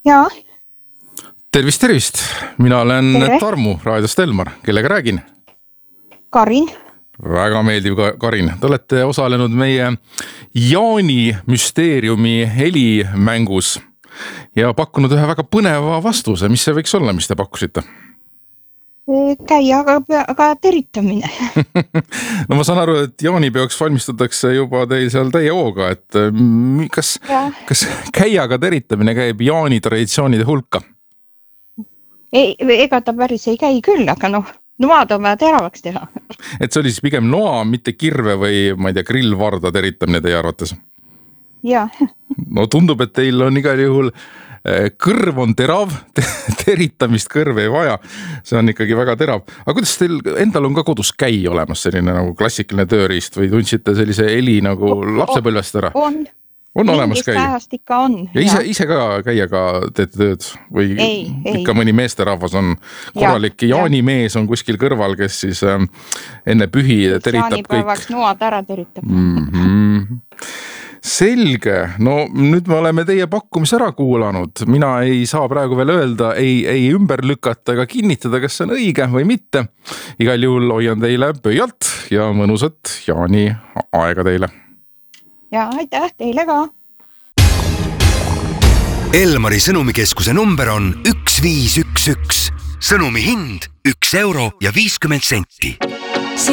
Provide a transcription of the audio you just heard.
Jaa, Tervist! Mina olen Tere. Tarmu raadiost Elmar, kellega räägin. Karin. Väga meeldiv Karin. Te olete osalenud meie Jaani müsteeriumi helimängus ja pakkunud ühe väga põneva vastuse. Mis see võiks olla, mis te pakkusite? Käiaga teritamine. No ma saan aru, et jaanipeoks valmistatakse juba teil seal täie hooga, et kas käiaga teritamine käib jaani traditsioonide hulka? Ega ta päris ei käi küll, aga noad on vaja teravaks teha. Et see oli siis pigem noa, mitte kirve või ma ei tea, grillvarda teritamine teie arvates? Jaa. No tundub, et teil on igal juhul kõrv on terav, teritamist kõrv ei vaja. See on ikkagi väga terav. Aga kuidas teil endal on ka kodus käi olemas selline nagu klassikaline tööriist või tundsite sellise heli nagu lapsepõlvest ära? On olemas käi? Mingist ajast ikka on. Ja ise ka käiaga teete tööd? Või ikka mõni meesterahvas on korralik jaanimees on kuskil kõrval, kes siis enne pühi teritab kõik? Jaanipäevaks noad ära teritab. Selge. No nüüd me oleme teie pakkumise ära kuulanud. Mina ei saa praegu veel öelda, ei ümber lükata ega kinnitada, kas see on õige või mitte. Igal juhul hoian teile pöialt ja mõnusat jaani aega teile. Ja aitäh teile ka. Elmari sõnumikeskuse number on 1511. Sõnumi hind 1 euro ja 50 senti.